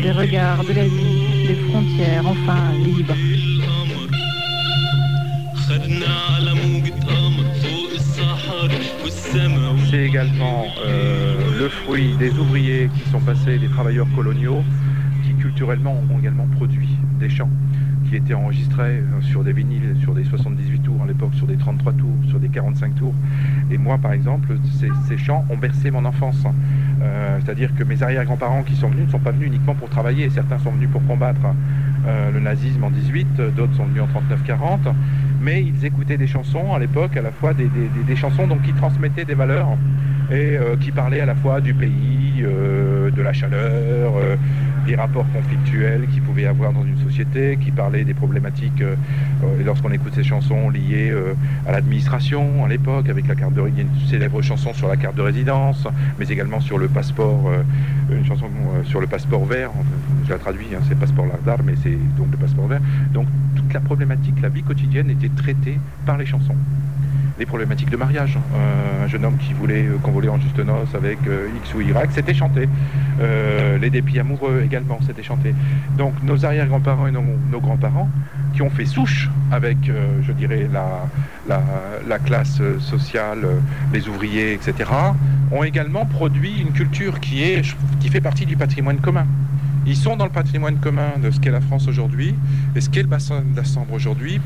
des regards, de la vie, des frontières, enfin libres. C'est également le fruit des ouvriers qui sont passés, des travailleurs coloniaux, qui culturellement ont également produit des chants qui étaient enregistrés sur des vinyles, sur des 78 tours à l'époque, sur des 33 tours, sur des 45 tours. Et moi, par exemple, ces chants ont bercé mon enfance. C'est-à-dire que mes arrière-grands-parents qui sont venus ne sont pas venus uniquement pour travailler. Certains sont venus pour combattre le nazisme en 18, d'autres sont venus en 39-40. Mais ils écoutaient des chansons à l'époque, à la fois des chansons donc, qui transmettaient des valeurs et qui parlaient à la fois du pays, de la chaleur, des rapports conflictuels qu'il pouvait y avoir dans une société, qui parlaient des problématiques, lorsqu'on écoute ces chansons liées à l'administration à l'époque, avec la carte de il y a une célèbre chanson sur la carte de résidence, mais également sur le passeport, une chanson sur le passeport vert, je la traduis, hein, c'est passeport lardar, mais c'est donc le passeport vert. Donc toute la problématique, la vie quotidienne était traitée par les chansons. Les problématiques de mariage, un jeune homme qui voulait convoler en juste noces avec X ou Y, c'était chanté. Les dépits amoureux également, c'était chanté. Donc nos arrière-grands-parents et nos grands-parents, qui ont fait souche avec, je dirais, la classe sociale, les ouvriers, etc., ont également produit une culture qui fait partie du patrimoine commun. Ils sont dans le patrimoine commun de ce qu'est la France aujourd'hui et ce qu'est le bassin de la Sambre aujourd'hui.